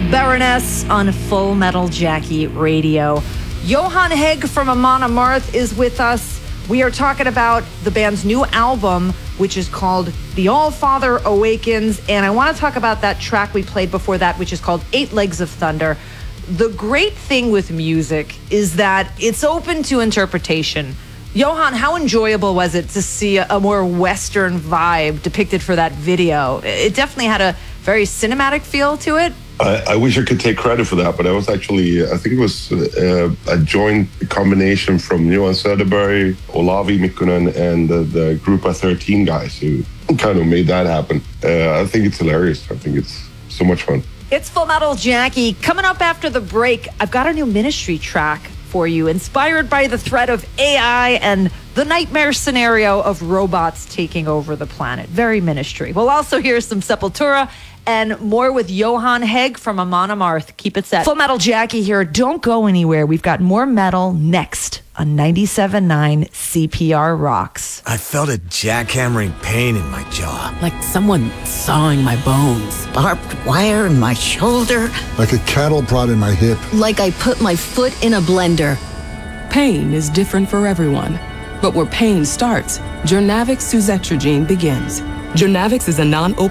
Baroness on Full Metal Jackie Radio. Johan Hegg from Amon Amarth is with us. We are talking about the band's new album, which is called The All-Father Awakens, and I want to talk about that track we played before that, which is called Eight Legs of Thunder. The great thing with music is that it's open to interpretation. Johan, how enjoyable was it to see a more Western vibe depicted for that video? It definitely had a very cinematic feel to it. I wish I could take credit for that, but I was actually, I think it was a joint combination from Johan Söderberg, Olavi Mikkonen, and the Grupa 13 guys who kind of made that happen. I think it's hilarious. I think it's so much fun. It's Full Metal Jackie. Coming up after the break, I've got a new Ministry track for you, inspired by the threat of AI and the nightmare scenario of robots taking over the planet. Very Ministry. We'll also hear some Sepultura and more with Johan Hegg from Amon Amarth. Keep it set. Full Metal Jackie here. Don't go anywhere. We've got more metal next on 97.9 CPR Rocks. I felt a jackhammering pain in my jaw. Like someone sawing my bones. Barbed wire in my shoulder. Like a cattle prod in my hip. Like I put my foot in a blender. Pain is different for everyone. But where pain starts, Journavx Suzetrigine begins. Journavx is a non-opioid